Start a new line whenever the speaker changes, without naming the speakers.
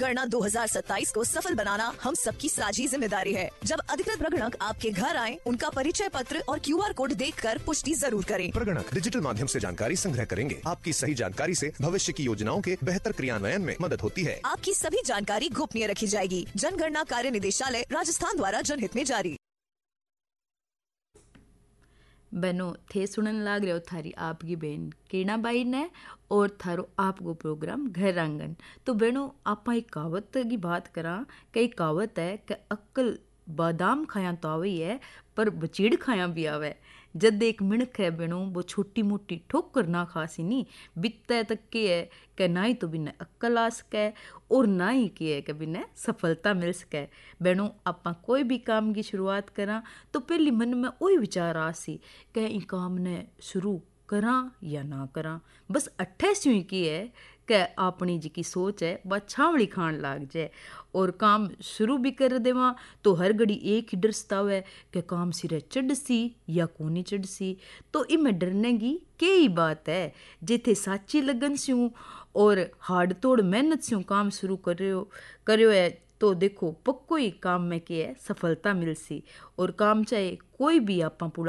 जनगणना 2027 को सफल बनाना हम सबकी साझी जिम्मेदारी है। जब अधिकृत प्रगणक आपके घर आए, उनका परिचय पत्र और QR कोड देखकर पुष्टि जरूर करें।
प्रगणक डिजिटल माध्यम से जानकारी संग्रह करेंगे। आपकी सही जानकारी से भविष्य की योजनाओं के बेहतर क्रियान्वयन में मदद होती है।
आपकी सभी जानकारी गोपनीय रखी जाएगी। जनगणना कार्य निदेशालय राजस्थान द्वारा जनहित में जारी।
बनो थे सुनन लाग रहे हो थारी आपकी बहन कीणाबाई ने और थारो आपको प्रोग्राम घर आंगन। तो बहनों आप एक कहावत की बात करा। कई कहावत है कि अक्ल बादाम खाया तो आवे है पर बचीड़ खाया भी आवे। जद एक मिणक है बहनों वो छोटी मोटी ठोकर ना खासी नहीं बित्ते तक के है कि ना ही तो बिना अक्ल आ सके और ना ही की है कि बिना सफलता मिल सके। बहनों आप कोई भी काम की शुरुआत करा तो पहली मन में वही विचार आसी कि इन काम ने शुरू करा या ना करा। बस 28वीं की है कि अपनी जी की सोच है वह छावड़ी खान लाग जाए और काम शुरू भी कर देवा तो हर घड़ी एक ही डर सतावे कि काम सिरे चढ़सी या कोनी चढ़सी। तो इमें डरने की कई बात है। जिथे साची लगन स्यूं और हाड़ तोड़ मेहनत स्यूं काम शुरू करो है तो देखो पक्को ही काम में क्या है सफलता मिलसी। और काम चाहे कोई भी आप